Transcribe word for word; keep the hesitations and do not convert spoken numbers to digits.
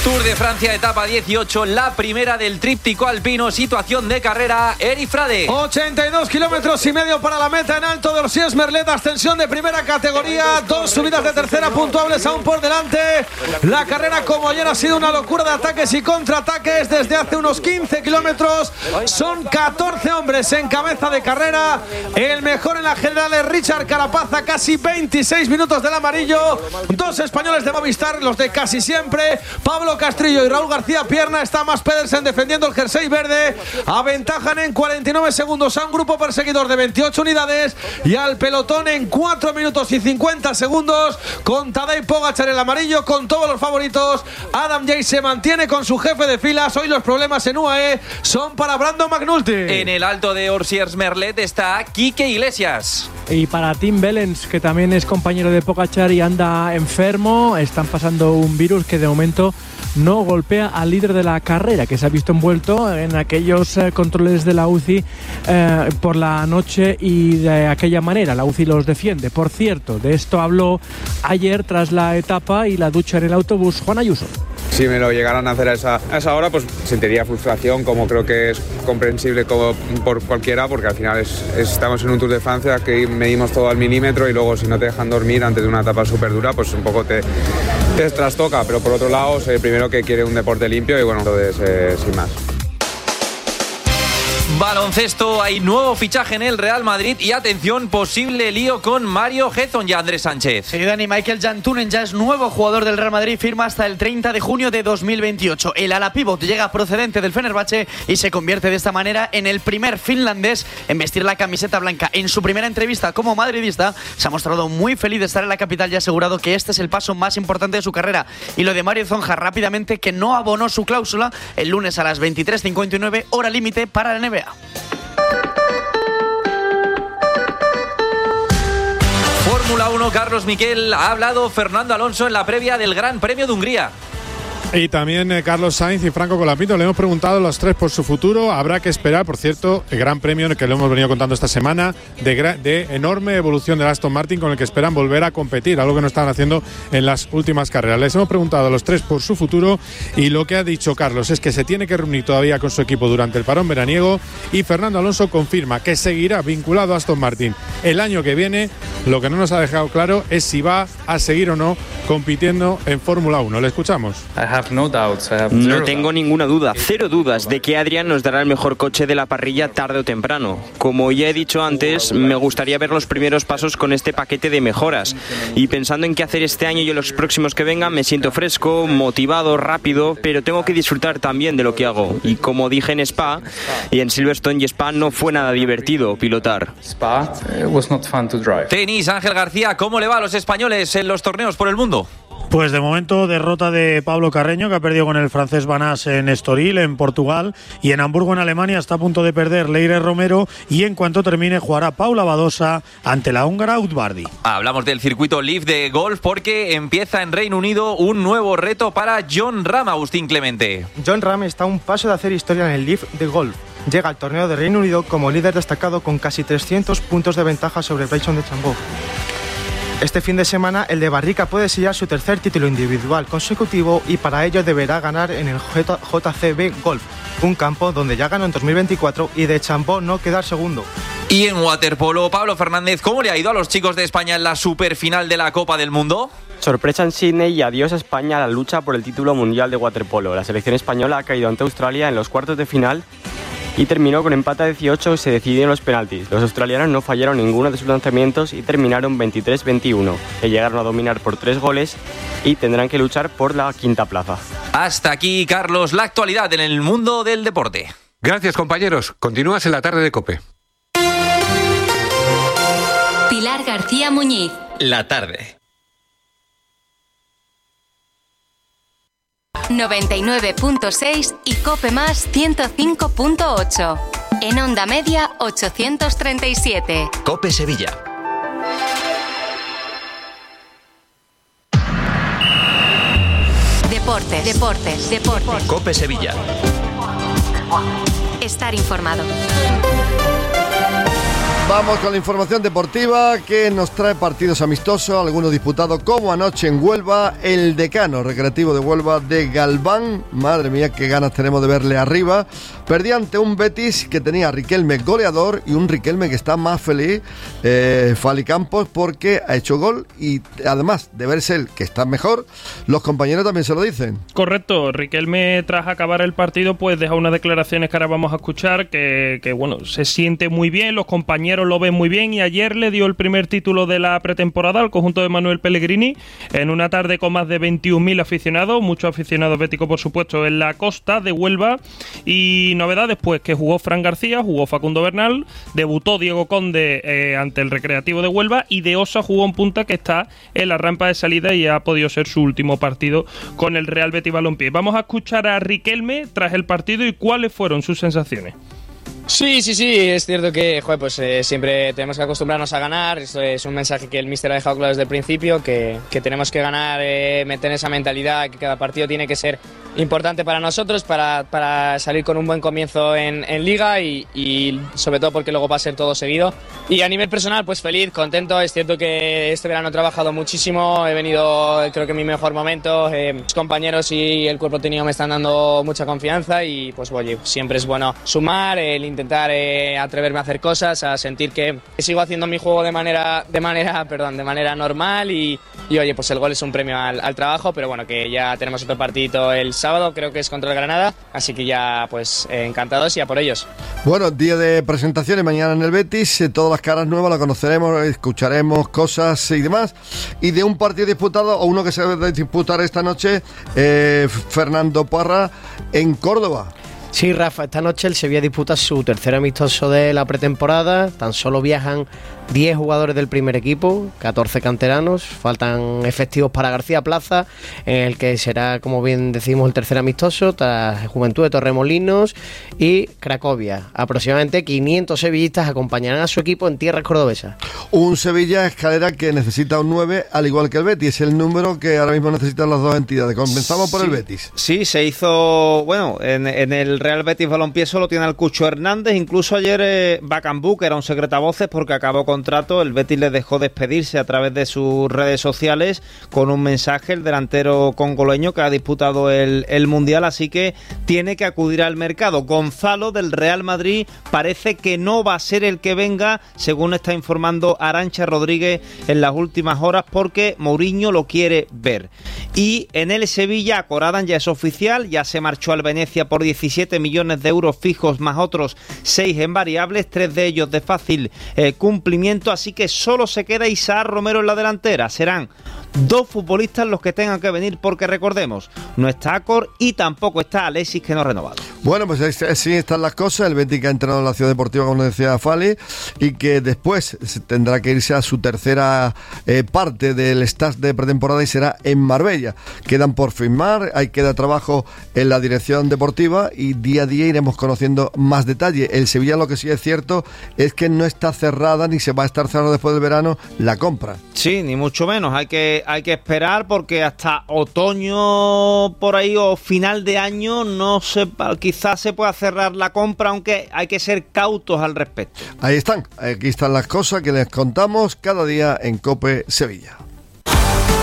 Tour de Francia, etapa dieciocho, la primera del tríptico alpino, situación de carrera, Eri Frade. ochenta y dos kilómetros y medio para la meta en Alto de Orsiers Merlet, ascensión de primera categoría, dos subidas de tercera puntuables aún por delante. La carrera como ayer ha sido una locura de ataques y contraataques desde hace unos quince kilómetros. Son catorce hombres en cabeza de carrera. El mejor en la general es Richard Carapaz a casi veintiséis minutos del amarillo. Dos españoles de Movistar, los de casi siempre, Pablo Castrillo y Raúl García Pierna. Está más Pedersen defendiendo el jersey verde. Aventajan en cuarenta y nueve segundos a un grupo perseguidor de veintiocho unidades y al pelotón en cuatro minutos y cincuenta segundos, con Tadej Pogačar el amarillo, con todos los favoritos. Adam Yates se mantiene con su jefe de filas. Hoy los problemas en U A E son para Brandon McNulty. En el Alto de Orsiers Merlet está Quique Iglesias. Y para Tim Wellens, que también es compañero de Pogačar y anda enfermo, están pasando un virus que de momento no golpea al líder de la carrera, que se ha visto envuelto en aquellos eh, controles de la U C I eh, por la noche y de aquella manera. La U C I los defiende. Por cierto, de esto habló ayer tras la etapa y la ducha en el autobús Juan Ayuso. Si me lo llegaran a hacer a esa, a esa hora, pues sentiría frustración, como creo que es comprensible como por cualquiera, porque al final es, es, estamos en un Tour de Francia que medimos todo al milímetro y luego si no te dejan dormir antes de una etapa súper dura, pues un poco te, te trastoca. Pero por otro lado, soy el primero que quiere un deporte limpio y bueno, entonces eh, sin más. Baloncesto, hay nuevo fichaje en el Real Madrid y atención, posible lío con Mario Hezon y Andrés Sánchez. Sí, Dani, Michael Jantunen ya es nuevo jugador del Real Madrid, firma hasta el treinta de junio de dos mil veintiocho. El ala pívot llega procedente del Fenerbahce y se convierte de esta manera en el primer finlandés en vestir la camiseta blanca. En su primera entrevista como madridista se ha mostrado muy feliz de estar en la capital y ha asegurado que este es el paso más importante de su carrera. Y lo de Mario Zonja rápidamente, que no abonó su cláusula el lunes a las veintitrés cincuenta y nueve, hora límite para la N B A. Fórmula uno, Carlos Miquel, ha hablado Fernando Alonso en la previa del Gran Premio de Hungría. Y también eh, Carlos Sainz y Franco Colapinto. Le hemos preguntado a los tres por su futuro. Habrá que esperar, por cierto, el Gran Premio que le hemos venido contando esta semana, de, gra- de enorme evolución del Aston Martin, con el que esperan volver a competir, algo que no estaban haciendo en las últimas carreras. Les hemos preguntado a los tres por su futuro y lo que ha dicho Carlos es que se tiene que reunir todavía con su equipo durante el parón veraniego, y Fernando Alonso confirma que seguirá vinculado a Aston Martin el año que viene. Lo que no nos ha dejado claro es si va a seguir o no compitiendo en Fórmula uno. Le escuchamos. No tengo ninguna duda, cero dudas de que Adrian nos dará el mejor coche de la parrilla tarde o temprano. Como ya he dicho antes, me gustaría ver los primeros pasos con este paquete de mejoras. Y pensando en qué hacer este año y en los próximos que vengan, me siento fresco, motivado, rápido, pero tengo que disfrutar también de lo que hago. Y como dije en Spa y en Silverstone y Spa, no fue nada divertido pilotar. Spa, it was not fun to drive. Tenis, Ángel García, ¿cómo le va a los españoles en los torneos por el mundo? Pues de momento derrota de Pablo Carreño, que ha perdido con el francés Vanás en Estoril, en Portugal, y en Hamburgo, en Alemania, está a punto de perder Leire Romero, y en cuanto termine jugará Paula Badosa ante la húngara Utbardi. Hablamos del circuito Leaf de golf porque empieza en Reino Unido un nuevo reto para Jon Rahm, Agustín Clemente. Jon Rahm está a un paso de hacer historia en el Leaf de golf. Llega al torneo de Reino Unido como líder destacado con casi trescientos puntos de ventaja sobre Bryson DeChambeau. Este fin de semana el de Barrica puede sellar su tercer título individual consecutivo y para ello deberá ganar en el J C B Golf, un campo donde ya ganó en dos mil veinticuatro, y DeChambeau no quedar segundo. Y en waterpolo, Pablo Fernández, ¿cómo le ha ido a los chicos de España en la superfinal de la Copa del Mundo? Sorpresa en Sydney y adiós a España a la lucha por el título mundial de waterpolo. La selección española ha caído ante Australia en los cuartos de final y terminó con empate a dieciocho y se decidieron los penaltis. Los australianos no fallaron ninguno de sus lanzamientos y terminaron veintitrés veintiuno, que llegaron a dominar por tres goles y tendrán que luchar por la quinta plaza. Hasta aquí, Carlos, la actualidad en el mundo del deporte. Gracias, compañeros. Continúas en la tarde de COPE. Pilar García Muñiz. La tarde. noventa y nueve punto seis y Cope Más ciento cinco punto ocho. En Onda Media ochocientos treinta y siete. Cope Sevilla. Deportes, deportes, deportes. Cope Sevilla. Estar informado. Vamos con la información deportiva que nos trae partidos amistosos, algunos disputados como anoche en Huelva, el Decano Recreativo de Huelva de Galván, madre mía qué ganas tenemos de verle arriba, perdía ante un Betis que tenía a Riquelme goleador y un Riquelme que está más feliz, eh, Fali Campos, porque ha hecho gol y además de verse el que está mejor, los compañeros también se lo dicen. Correcto, Riquelme tras acabar el partido pues deja unas declaraciones que ahora vamos a escuchar que, que bueno, se siente muy bien, los compañeros lo ven muy bien y ayer le dio el primer título de la pretemporada al conjunto de Manuel Pellegrini en una tarde con más de veintiún mil aficionados, muchos aficionados béticos por supuesto en la costa de Huelva y novedades pues que jugó Fran García, jugó Facundo Bernal, debutó Diego Conde eh, ante el Recreativo de Huelva y De Osa jugó en punta que está en la rampa de salida y ha podido ser su último partido con el Real Betis Balompié. Vamos a escuchar a Riquelme tras el partido y cuáles fueron sus sensaciones. Sí, sí, sí, es cierto que joder, pues, eh, siempre tenemos que acostumbrarnos a ganar, esto es un mensaje que el míster ha dejado claro desde el principio, que, que tenemos que ganar, eh, meter esa mentalidad, que cada partido tiene que ser importante para nosotros, para, para salir con un buen comienzo en, en Liga y, y sobre todo porque luego va a ser todo seguido. Y a nivel personal, pues feliz, contento, es cierto que este verano he trabajado muchísimo, he venido creo que en mi mejor momento, eh, mis compañeros y el cuerpo técnico me están dando mucha confianza y pues oye, siempre es bueno sumar, el intentar eh, atreverme a hacer cosas, a sentir que sigo haciendo mi juego de manera, de manera, perdón, de manera normal y, y oye, pues el gol es un premio al, al trabajo, pero bueno, que ya tenemos otro partidito el sábado, creo que es contra el Granada, así que ya pues eh, encantados y a por ellos. Bueno, día de presentaciones mañana en el Betis, eh, todas las caras nuevas las conoceremos, escucharemos cosas y demás, y de un partido disputado o uno que se debe disputar esta noche, eh, Fernando Parra en Córdoba. Sí, Rafa, esta noche el Sevilla disputa su tercer amistoso de la pretemporada. Tan solo viajan diez jugadores del primer equipo, catorce canteranos. Faltan efectivos para García Plaza, en el que será, como bien decimos, el tercer amistoso, tras Juventud de Torremolinos y Cracovia. Aproximadamente quinientos sevillistas acompañarán a su equipo en tierras cordobesas. Un Sevilla escalera que necesita un nueve, al igual que el Betis. Es el número que ahora mismo necesitan las dos entidades. Comenzamos por sí, el Betis. Sí, se hizo, bueno, en, en el Real Betis Balompié solo tiene al Cucho Hernández, incluso ayer eh, Bacambú, que era un secretavoces porque acabó contrato, el Betis le dejó despedirse a través de sus redes sociales con un mensaje, el delantero congoleño que ha disputado el, el Mundial, así que tiene que acudir al mercado. Gonzalo del Real Madrid parece que no va a ser el que venga, según está informando Arantxa Rodríguez en las últimas horas, porque Mourinho lo quiere ver. Y en el Sevilla, Corradan ya es oficial, ya se marchó al Venecia por diecisiete millones de euros fijos más otros seis en variables, tres de ellos de fácil eh, cumplimiento, así que solo se queda Isaac Romero en la delantera. Serán dos futbolistas los que tengan que venir porque recordemos, no está Acor y tampoco está Alexis, que no ha renovado. Bueno, pues así están las cosas. El Betis que ha entrenado en la Ciudad Deportiva, como decía Fali, y que después tendrá que irse a su tercera eh, parte del staff de pretemporada y será en Marbella. Quedan por firmar, hay queda trabajo en la dirección deportiva y día a día iremos conociendo más detalle. El Sevilla, lo que sí es cierto es que no está cerrada ni se va a estar cerrada después del verano la compra. Sí, ni mucho menos. Hay que, hay que esperar porque hasta otoño por ahí o final de año no se, quizás se pueda cerrar la compra, aunque hay que ser cautos al respecto. Ahí están, aquí están las cosas que les contamos cada día en COPE Sevilla.